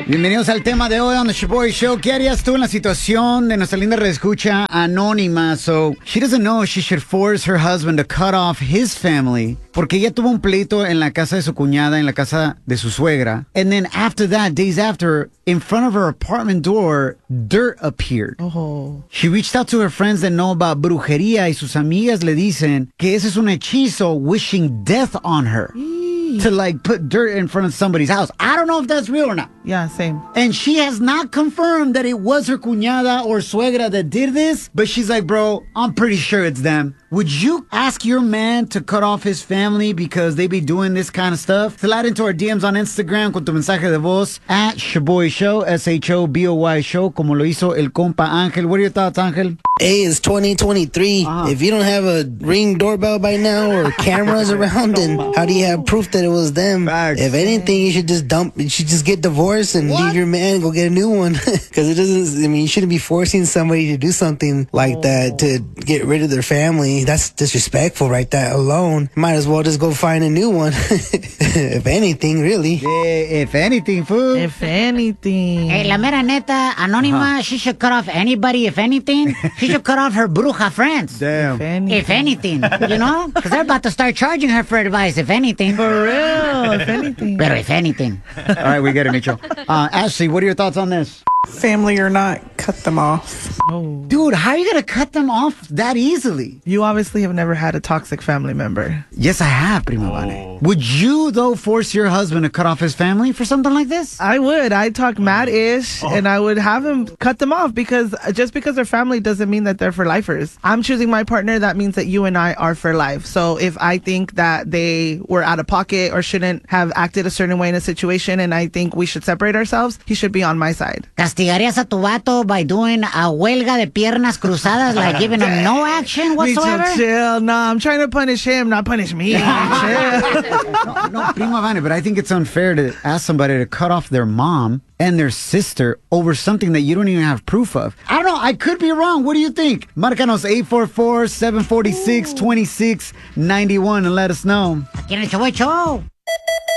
Bienvenidos al tema de hoy on the Shaboy Show. ¿Qué harías tú en la situación de nuestra linda reescucha anónima? So, she doesn't know she should force her husband to cut off his family porque ella tuvo un pleito en la casa de su cuñada, en la casa de su suegra. And then after that, days after, in front of her apartment door, dirt appeared. Oh. She reached out to her friends that know about brujería y sus amigas le dicen que ese es un hechizo wishing death on her. To like put dirt in front of somebody's house. I don't know if that's real or not. Yeah, same. And she has not confirmed that it was her cuñada or suegra that did this, but she's like, bro, I'm pretty sure it's them. Would you ask your man to cut off his family because they be doing this kind of stuff? Slide into our DMs on Instagram con tu mensaje de voz at Shaboy Show, SHOBOY Show, como lo hizo el compa Ángel. What are your thoughts, Ángel? Hey, it's 2023. If you don't have a Ring doorbell by now or cameras around, then how do you have proof that it was them? Facts. If anything, you should just get divorced and leave your man and go get a new one. Because it doesn't, I mean, you shouldn't be forcing somebody to do something like that to get rid of their family. That's disrespectful right there alone. Might as well just go find a new one. If anything, really. Yeah, if anything, fool. If anything. Hey, la mera neta, Anónima, she should cut off anybody, if anything. She should cut off her bruja friends. Damn. If anything, you know? Because they're about to start charging her for advice, if anything. For real, if anything. Pero if anything. All right, we get it, Micho. Ashley, what are your thoughts on this? Family or not, cut them off. Oh. Dude, how are you going to cut them off that easily? You obviously have never had a toxic family member. Yes, I have, Prima Vane. Would you, though, force your husband to cut off his family for something like this? I would. I'd talk mad-ish, and I would have him cut them off because just because they're family doesn't mean that they're for lifers. I'm choosing my partner. That means that you and I are for life. So if I think that they were out of pocket or shouldn't have acted a certain way in a situation and I think we should separate ourselves, he should be on my side. ¿Castigarías a tu vato by doing a huelga de piernas cruzadas, like giving him no action whatsoever? Micho, chill. No, I'm trying to punish him, not punish me. Chill. No, Prima Vane, but I think it's unfair to ask somebody to cut off their mom and their sister over something that you don't even have proof of. I don't know. I could be wrong. What do you think? Marcanos 844-746-2691 and let us know. Aquí en el Shaboy Show.